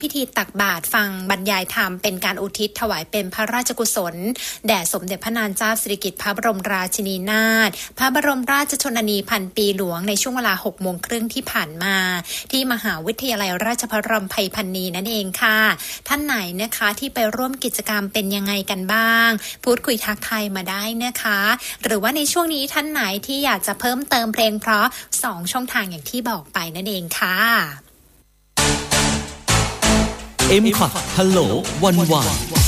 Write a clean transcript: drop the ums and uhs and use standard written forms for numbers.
พิธีตักบาตรฟังบรรยายธรรมเป็นการอุทิศถวายเป็นพระราชกุศลแด่สมเด็จพระนางเจ้าสิริกิติ์พระบรมราชินีนาถพระบรมราชชนนีพันปีหลวงในช่วงเวลา 18:30 น.ที่ผ่านมาที่มหาวิทยาลัยราชภัฏรำไพพรรณีนั่นเองค่ะท่านไหนนะคะที่ไปร่วมกิจกรรมเป็นยังไงกันบ้างพูดคุยทักทายมาได้นะคะหรือว่าในช่วงนี้ท่านไหนที่อยากจะเพิ่มเติมเพลงเพราะ2ช่องทางอย่างที่บอกไปนั่นเองค่ะ M พัดฮัลโหลวัน